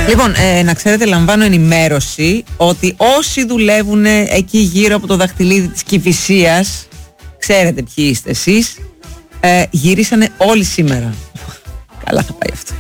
Λοιπόν, να ξέρετε, λαμβάνω ενημέρωση ότι όσοι δουλεύουν εκεί γύρω από το δαχτυλίδι της Κηφισίας, ξέρετε ποιοι είστε εσείς, γυρίσανε όλοι σήμερα. Καλά θα πάει αυτό.